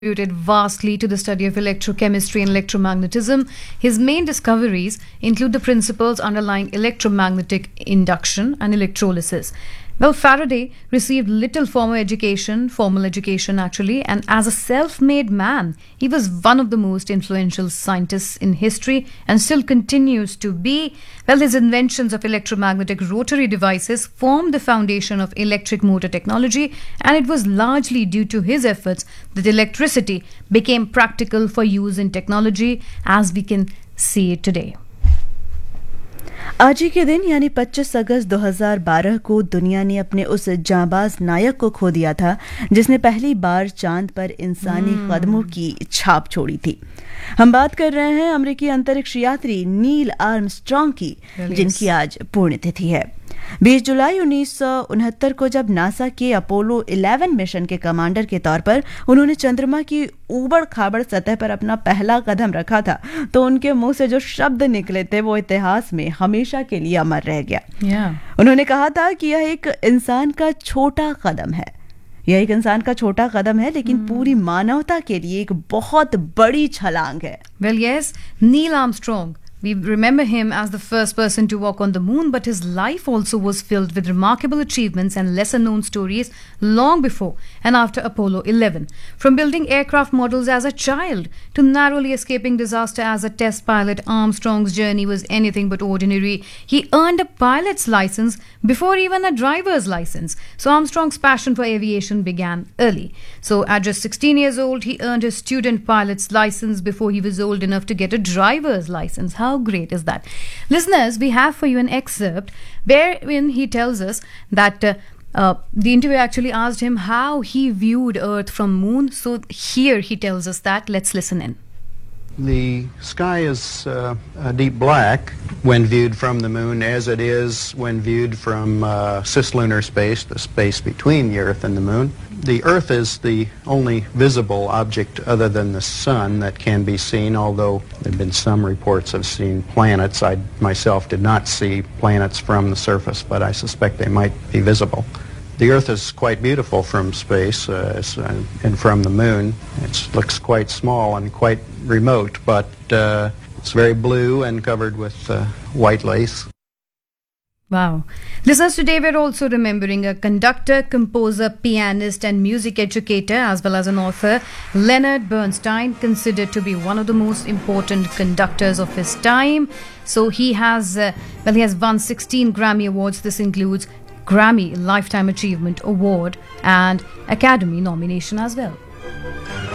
contributed vastly to the study of electrochemistry and electromagnetism. His main discoveries include the principles underlying electromagnetic induction and electrolysis. Well, Faraday received little formal education actually, and as a self-made man, he was one of the most influential scientists in history and still continues to be. Well, his inventions of electromagnetic rotary devices formed the foundation of electric motor technology, and it was largely due to his efforts that electricity became practical for use in technology as we can see it today. आज ही के दिन यानी 25 अगस्त 2012 को दुनिया ने अपने उस जांबाज नायक को खो दिया था जिसने पहली बार चांद पर इंसानी कदमों की छाप छोड़ी थी। हम बात कर रहे हैं अमेरिकी अंतरिक्ष यात्री नील आर्मस्ट्रांग की, जिनकी आज पुण्यतिथि है। 20 जुलाई 1969 को जब नासा के अपोलो 11 मिशन के कमांडर के तौर पर उन्होंने चंद्रमा की ऊबड़ खाबड़ सतह पर अपना पहला कदम रखा था, तो उनके मुंह से जो शब्द निकले थे वो इतिहास में हमेशा के लिए अमर रह गया। उन्होंने कहा था कि यह एक इंसान का छोटा कदम है, लेकिन पूरी मानवता के लिए एक बहुत बड़ी छलांग है। Well, yes, Neil Armstrong. We remember him as the first person to walk on the moon, but his life also was filled with remarkable achievements and lesser-known stories long before and after Apollo 11. From building aircraft models as a child to narrowly escaping disaster as a test pilot, Armstrong's journey was anything but ordinary. He earned a pilot's license before even a driver's license. So Armstrong's passion for aviation began early. So at just 16 years old, he earned his student pilot's license before he was old enough to get a driver's license. How great is that? Listeners, we have for you an excerpt wherein he tells us that the interviewer actually asked him how he viewed Earth from moon. So here he tells us that. Let's listen in. The sky is a deep black when viewed from the moon, as it is when viewed from cislunar space, the space between the Earth and the moon. The Earth is the only visible object other than the sun that can be seen, although there have been some reports of seeing planets. I myself did not see planets from the surface, but I suspect they might be visible. The Earth is quite beautiful from space and from the moon. It looks quite small and quite remote, but it's very blue and covered with white lace. Wow. Listeners, today we're also remembering a conductor, composer, pianist and music educator as well as an author, Leonard Bernstein, considered to be one of the most important conductors of his time. So he has won 16 Grammy Awards. This includes Grammy Lifetime Achievement Award and Academy nomination as well.